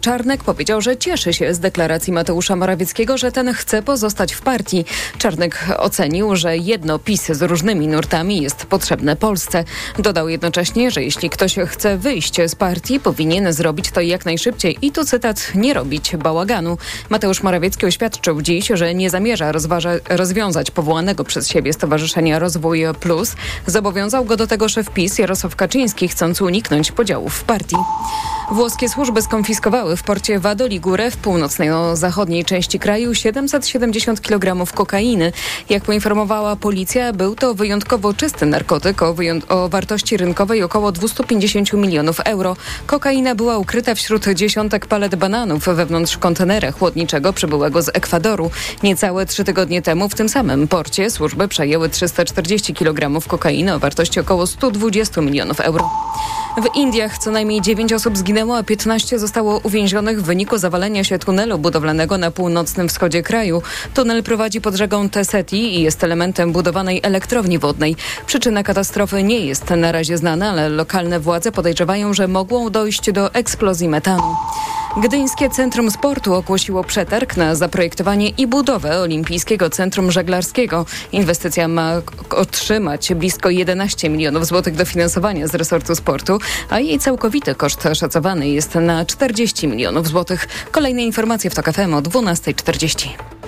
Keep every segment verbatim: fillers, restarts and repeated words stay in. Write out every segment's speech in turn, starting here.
Czarnek powiedział, że cieszy się z deklaracji Mateusza Morawieckiego, że ten chce pozostać w partii. Czarnek ocenił, że jedno PiS z różnymi nurtami jest potrzebne Polsce. Dodał jednocześnie, że jeśli ktoś chce wyjść z partii, powinien zrobić to jak najszybciej i tu cytat, nie robić bałaganu. Mateusz Morawiecki oświadczył dziś, że nie zamierza rozważa- rozwiązać powołanego przez siebie Stowarzyszenia Rozwój Plus. Zobowiązał go do tego szef PiS Jarosław Kaczyński, chcąc uniknąć podziałów w partii. Włoskie służby skonfiskowały w porcie Vado Ligure w północno-zachodniej części kraju siedemset siedemdziesiąt kilogramów kokainy. Jak poinformowała policja, był to wyjątkowo czysty narkotyk o, wyjąt- o wartości rynkowej około dwieście pięćdziesiąt milionów euro. Kokaina była ukryta wśród dziesiątek palet bananów wewnątrz kontenera chłodniczego przybyłego z Ekwadoru. Niecałe trzy tygodnie temu w tym samym porcie służby przejęły trzysta czterdzieści kilogramów kokainy o wartości około sto dwadzieścia milionów euro. W Indiach co najmniej dziewięć osób zginęło, a piętnaście zostało uwięzionych w wyniku zawalenia się tunelu budowlanego na północnym wschodzie kraju. Tunel prowadzi pod rzeką Teseti i jest elementem budowanej elektrowni wodnej. Przyczyna katastrofy nie jest na razie znana, ale lokalne władze podejrzewają, że mogło dojść do eksplozji metanu. Gdyńskie Centrum Sportu ogłosiło przetarg na zaprojektowanie i budowę Olimpijskiego Centrum Żeglarskiego. Inwestycja ma otrzymać blisko jedenaście milionów złotych dofinansowania z resortu sportu, a jej całkowity koszt szacowany jest na czterdzieści milionów złotych. Kolejne informacje w TOK F M o dwunasta czterdzieści.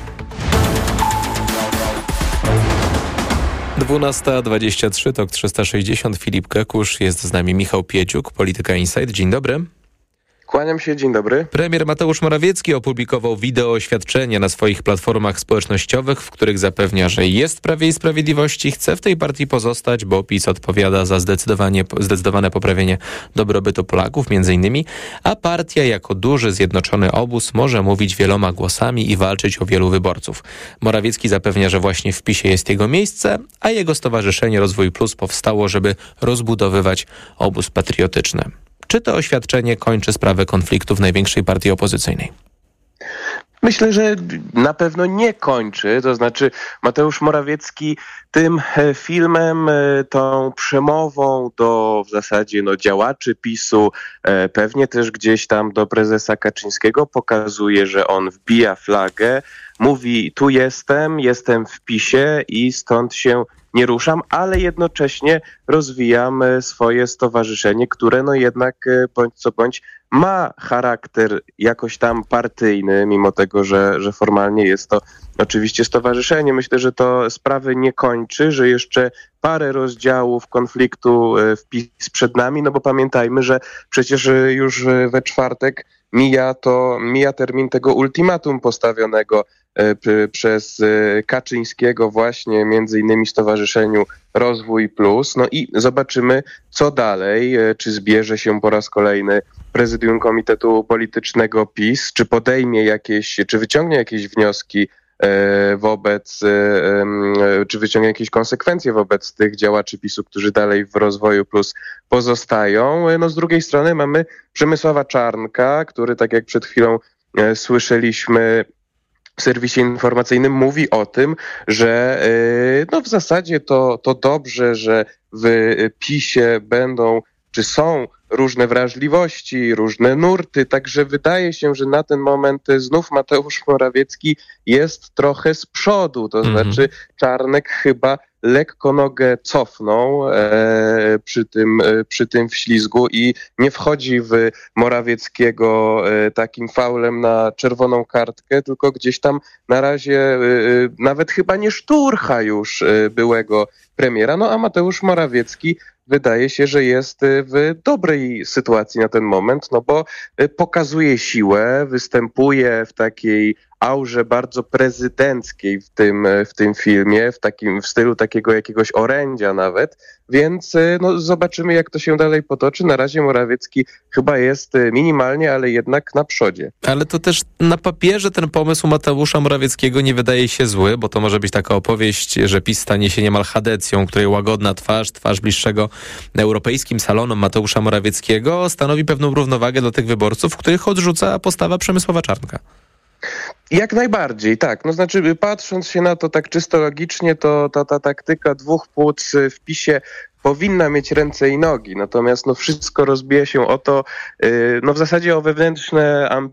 dwunasta dwadzieścia trzy, TOK trzysta sześćdziesiąt, Filip Kekusz, jest z nami Michał Pieciuk, Polityka Insight. Dzień dobry. Kłaniam się, dzień dobry. Premier Mateusz Morawiecki opublikował wideo oświadczenie na swoich platformach społecznościowych, w których zapewnia, że jest w Prawie i Sprawiedliwości, chce w tej partii pozostać, bo PiS odpowiada za zdecydowanie, zdecydowane poprawienie dobrobytu Polaków, między innymi, a partia jako duży, zjednoczony obóz może mówić wieloma głosami i walczyć o wielu wyborców. Morawiecki zapewnia, że właśnie w PiSie jest jego miejsce, a jego Stowarzyszenie Rozwój Plus powstało, żeby rozbudowywać obóz patriotyczny. Czy to oświadczenie kończy sprawę konfliktu w największej partii opozycyjnej? Myślę, że na pewno nie kończy, to znaczy Mateusz Morawiecki tym filmem, tą przemową do w zasadzie no, działaczy PiSu, pewnie też gdzieś tam do prezesa Kaczyńskiego pokazuje, że on wbija flagę, mówi tu jestem, jestem w PiSie i stąd się nie ruszam, ale jednocześnie rozwijam swoje stowarzyszenie, które no jednak bądź co bądź ma charakter jakoś tam partyjny, mimo tego, że, że formalnie jest to oczywiście stowarzyszenie. Myślę, że to sprawy nie kończy, że jeszcze parę rozdziałów konfliktu w PiS przed nami, no bo pamiętajmy, że przecież już we czwartek mija to, mija termin tego ultimatum postawionego przez Kaczyńskiego właśnie między innymi Stowarzyszeniu Rozwój Plus. No i zobaczymy, co dalej. Czy zbierze się po raz kolejny prezydium Komitetu Politycznego PiS, czy podejmie jakieś, czy wyciągnie jakieś wnioski wobec, czy wyciągnie jakieś konsekwencje wobec tych działaczy PiSu, którzy dalej w Rozwoju Plus pozostają. No z drugiej strony mamy Przemysława Czarnka, który, tak jak przed chwilą słyszeliśmy w serwisie informacyjnym, mówi o tym, że no w zasadzie to, to dobrze, że w PiSie będą, czy są różne wrażliwości, różne nurty, także wydaje się, że na ten moment znów Mateusz Morawiecki jest trochę z przodu, to mm-hmm. znaczy Czarnek chyba lekko nogę cofnął e, przy tym, e, przy tym wślizgu i nie wchodzi w Morawieckiego e, takim faulem na czerwoną kartkę, tylko gdzieś tam na razie e, nawet chyba nie szturcha już e, byłego premiera, no a Mateusz Morawiecki wydaje się, że jest w dobrej sytuacji na ten moment, no bo pokazuje siłę, występuje w takiej aurze bardzo prezydenckiej w tym, w tym filmie, w takim w stylu takiego jakiegoś orędzia nawet, więc no, zobaczymy, jak to się dalej potoczy. Na razie Morawiecki chyba jest minimalnie, ale jednak na przodzie. Ale to też na papierze ten pomysł Mateusza Morawieckiego nie wydaje się zły, bo to może być taka opowieść, że PiS stanie się niemal chadecją, której łagodna twarz, twarz bliższego europejskim salonom Mateusza Morawieckiego stanowi pewną równowagę dla tych wyborców, których odrzuca postawa Przemysława Czarnka. Jak najbardziej, tak. No znaczy, patrząc się na to tak czysto logicznie, to ta, ta taktyka dwóch płuc w PiSie powinna mieć ręce i nogi, natomiast no wszystko rozbija się o to, no w zasadzie o wewnętrzne